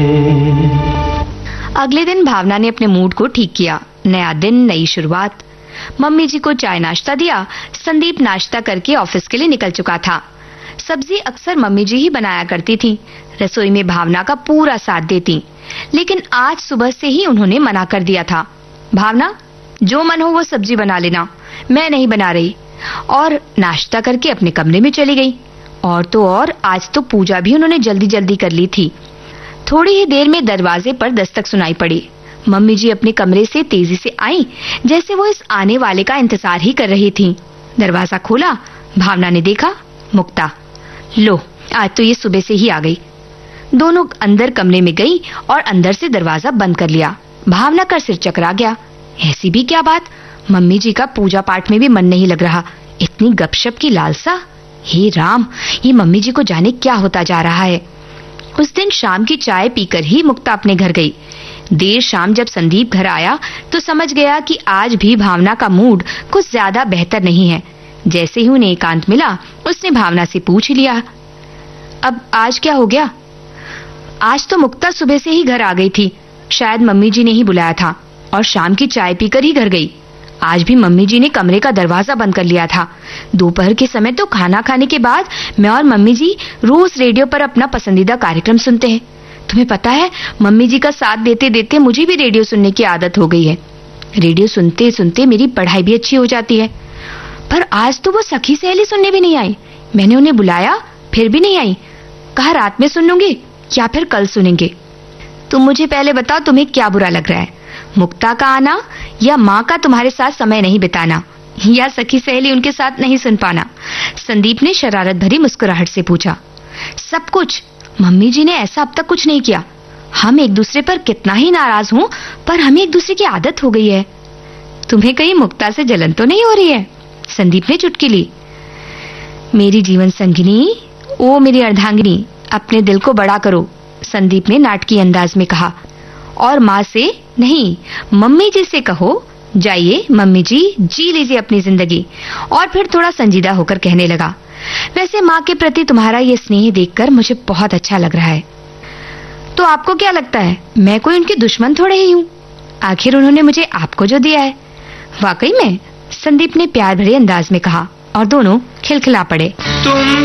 अगले दिन भावना ने अपने मूड को ठीक किया। नया दिन, नई शुरुआत। मम्मी जी को चाय नाश्ता दिया। संदीप नाश्ता करके ऑफिस के लिए निकल चुका था। सब्जी अक्सर मम्मी जी ही बनाया करती थीं। रसोई में भावना का पूरा साथ देती, लेकिन आज सुबह से ही उन्होंने मना कर दिया था। भावना, जो मन हो वो सब्जी बना लेना, मैं नहीं बना रही। और नाश्ता करके अपने कमरे में चली गई। और तो और आज तो पूजा भी उन्होंने जल्दी जल्दी कर ली थी। थोड़ी ही देर में दरवाजे पर दस्तक सुनाई पड़ी। मम्मी जी अपने कमरे से तेजी से आई, जैसे वो इस आने वाले का इंतजार ही कर रही थीं। दरवाजा खोला, भावना ने देखा, मुक्ता। लो, आज तो ये सुबह से ही आ गई। दोनों अंदर कमरे में गई और अंदर से दरवाजा बंद कर लिया। भावना का सिर चकरा गया। ऐसी भी क्या बात? मम्मी जी का पूजा पाठ में भी मन नहीं लग रहा। इतनी गपशप की लालसा। हे राम, ये मम्मी जी को जाने क्या होता जा रहा है। उस दिन शाम की चाय पीकर ही मुक्ता अपने घर गई। देर शाम जब संदीप घर आया तो समझ गया कि आज भी भावना का मूड कुछ ज्यादा बेहतर नहीं है। जैसे ही उन्हें एकांत मिला, उसने भावना से पूछ लिया, अब आज क्या हो गया? आज तो मुक्ता सुबह से ही घर आ गई थी। शायद मम्मी जी ने ही बुलाया था और शाम की चाय पीकर ही घर गई। आज भी मम्मी जी ने कमरे का दरवाजा बंद कर लिया था। दोपहर के समय तो खाना खाने के बाद मैं और मम्मी जी रोज रेडियो पर अपना पसंदीदा कार्यक्रम सुनते हैं। तुम्हें पता है, मम्मी जी का साथ देते देते मुझे भी रेडियो सुनने की आदत हो गई है। रेडियो सुनते सुनते मेरी पढ़ाई भी अच्छी हो जाती है। पर आज तो वो सखी सहेली सुनने भी नहीं आई। मैंने उन्हें बुलाया, फिर भी नहीं आई। कहा रात में सुन लूंगी या फिर कल सुनेंगे। तुम मुझे पहले बताओ, तुम्हें क्या बुरा लग रहा है? मुक्ता का आना या माँ का तुम्हारे साथ समय नहीं बिताना, या सखी सहेली उनके साथ नहीं सुन पाना? संदीप ने शरारत भरी मुस्कुराहट से पूछा। सब कुछ। मम्मी जी ने ऐसा अब तक कुछ नहीं किया। हम एक दूसरे पर कितना ही नाराज हों, पर हमें एक दूसरे की आदत हो गई है। तुम्हें कहीं मुक्ता से जलन तो नहीं हो रही है? संदीप ने चुटकी ली। मेरी जीवन संगिनी, ओ मेरी अर्धांगिनी, अपने दिल को बड़ा करो, संदीप ने नाटकीय अंदाज में कहा। और माँ से नहीं, मम्मी जी से कहो, जाइए मम्मी जी, जी लीजिए अपनी जिंदगी। और फिर थोड़ा संजीदा होकर कहने लगा, वैसे माँ के प्रति तुम्हारा ये स्नेह देखकर मुझे बहुत अच्छा लग रहा है। तो आपको क्या लगता है, मैं कोई उनकी दुश्मन थोड़े ही हूँ? आखिर उन्होंने मुझे आपको जो दिया है। वाकई में, संदीप ने प्यार भरे अंदाज में कहा और दोनों खिलखिला पड़े।